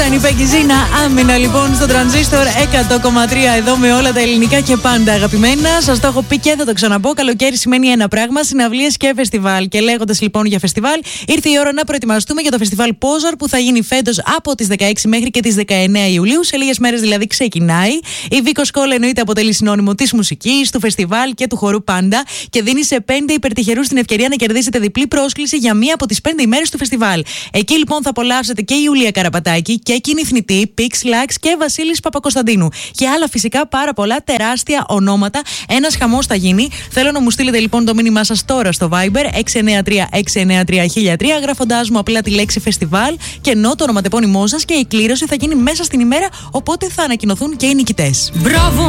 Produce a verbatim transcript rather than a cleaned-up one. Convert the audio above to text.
Ήταν η Πεκιζίνα Άμυνα λοιπόν στο Τρανζίστορ εκατό κόμμα τρία εδώ με όλα τα ελληνικά και πάντα αγαπημένα. Σας το έχω πει και θα το ξαναπώ. Καλοκαίρι σημαίνει ένα πράγμα, συναυλίες και φεστιβάλ. Και λέγοντας λοιπόν για φεστιβάλ, ήρθε η ώρα να προετοιμαστούμε για το φεστιβάλ Πόζαρ που θα γίνει φέτος από τις δεκαέξι μέχρι και τις δεκαεννέα Ιουλίου. Σε λίγες μέρες δηλαδή ξεκινάει. Η Βίκο Σκόλ εννοείται αποτελεί συνώνυμο της μουσικής, του φεστιβάλ και του χορού πάντα και δίνει σε πέντε υπερτυχερούς την ευκαιρία να κερδίσετε διπλή πρόσκληση για μία από τις πέντε ημέρες του φεστιβάλ. Εκεί λοιπόν θα απολαύσετε και η Ιουλία Καραπατάκη και Κίνη Θνητή, Πίξ Λάξ και Βασίλης Παπακοσταντίνου. Και άλλα φυσικά πάρα πολλά τεράστια ονόματα. Ένας χαμός θα γίνει. Θέλω να μου στείλετε λοιπόν το μήνυμά σας τώρα στο Viber έξι εννέα τρία έξι εννέα τρία χίλια τρία γράφοντάς μου απλά τη λέξη φεστιβάλ και ενώ το ονοματεπώνυμό σας και η κλήρωση θα γίνει μέσα στην ημέρα. Οπότε θα ανακοινωθούν και οι νικητές. Μπράβο